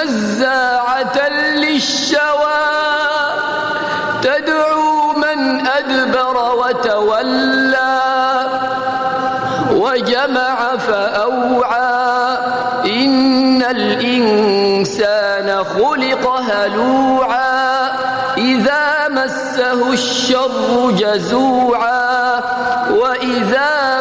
نزاعة للشوى تدعو من أدبر وتولى وجمع فأوعى إن الإنسان خلق هلوعا إذا مسه الشر جزوعا وإذا